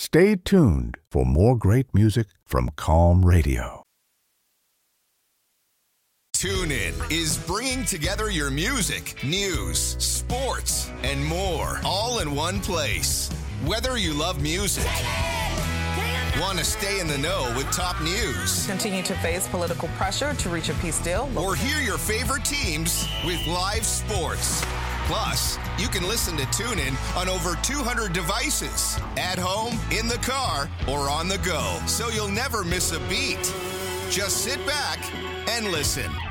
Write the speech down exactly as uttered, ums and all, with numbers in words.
Stay tuned for more great music from Calm Radio. TuneIn is bringing together your music, news, sports, and more, all in one place. Whether you love music, want to stay in the know with top news, continue to face political pressure to reach a peace deal, or hear your favorite teams with live sports. Plus, you can listen to TuneIn on over two hundred devices, at home, in the car, or on the go, so you'll never miss a beat. Just sit back and listen.